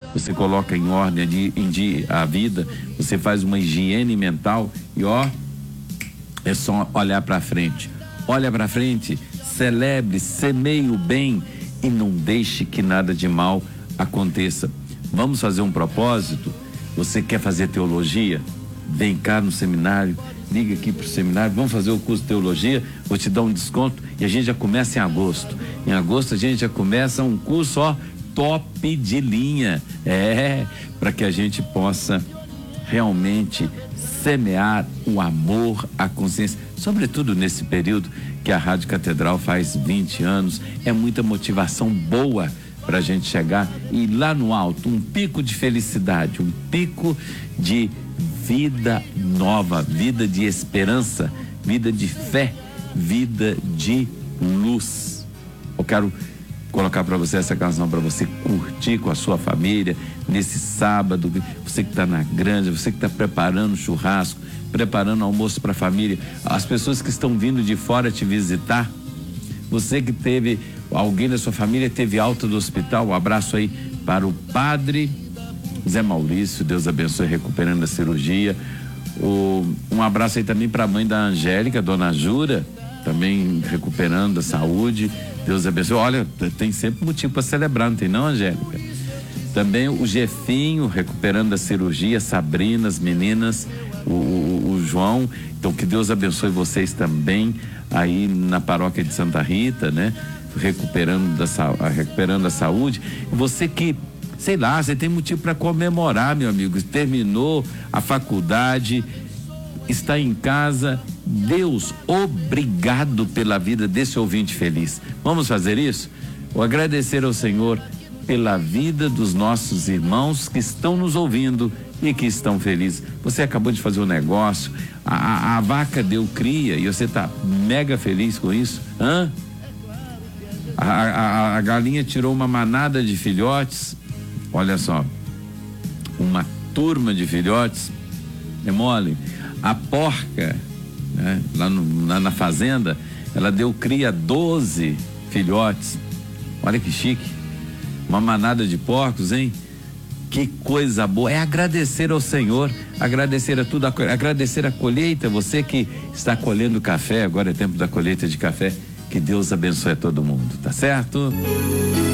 você coloca em ordem a vida, você faz uma higiene mental e é só olhar para frente. Olha para frente, celebre, semeie o bem e não deixe que nada de mal aconteça. Vamos fazer um propósito? Você quer fazer teologia? Vem cá no seminário, liga aqui pro seminário, vamos fazer o curso de teologia, vou te dar um desconto e a gente já começa em agosto. Em agosto a gente já começa um curso, top de linha, para que a gente possa realmente semear o amor, a consciência, sobretudo nesse período que a Rádio Catedral faz 20 anos, é muita motivação boa para a gente chegar e lá no alto, um pico de felicidade, um pico de vida nova, vida de esperança, vida de fé, vida de luz. Eu quero colocar para você essa canção para você curtir com a sua família nesse sábado, você que está na granja, você que está preparando churrasco, preparando almoço para a família, as pessoas que estão vindo de fora te visitar, você que teve, alguém da sua família teve alta do hospital, um abraço aí para o padre Zé Maurício, Deus abençoe, recuperando a cirurgia. Um abraço aí também para a mãe da Angélica, dona Jura, também recuperando a saúde, Deus abençoe. Olha, tem sempre motivo para celebrar, não tem não, Angélica? Também o Jefinho recuperando a cirurgia, Sabrina, as meninas, o João. Então que Deus abençoe vocês também aí na paróquia de Santa Rita, né? Recuperando a saúde. Você que, sei lá, você tem motivo para comemorar, meu amigo. Terminou a faculdade, está em casa. Deus, obrigado pela vida desse ouvinte feliz. Vamos fazer isso? Vou agradecer ao Senhor pela vida dos nossos irmãos que estão nos ouvindo e que estão felizes. Você acabou de fazer um negócio, a vaca deu cria e você está mega feliz com isso? A galinha tirou uma manada de filhotes, olha só, uma turma de filhotes, é mole. A porca, né, lá na fazenda, ela deu cria a 12 filhotes, olha que chique, uma manada de porcos, hein? Que coisa boa, é agradecer ao Senhor, agradecer a tudo, agradecer a colheita, você que está colhendo café, agora é tempo da colheita de café, que Deus abençoe a todo mundo, tá certo?